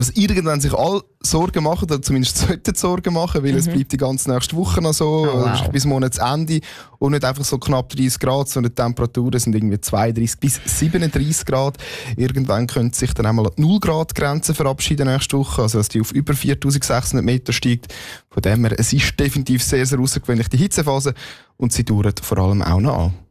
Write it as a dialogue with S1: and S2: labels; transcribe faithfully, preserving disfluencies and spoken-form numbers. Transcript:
S1: was irgendwann sich alle Sorgen machen, oder zumindest sollten Sorgen machen, weil mhm. es bleibt die ganze nächste Woche noch so,
S2: oh, wow.
S1: bis Monatsende und nicht einfach so knapp dreißig Grad, sondern die Temperaturen sind irgendwie zweiunddreißig bis siebenunddreißig Grad. Irgendwann könnte sich dann einmal die null Grad Grenze verabschieden nächste Woche, also dass die auf über viertausendsechshundert Meter steigt. Von dem her, es ist definitiv sehr, sehr außergewöhnlich die Hitzephase und sie dauert vor allem auch noch an.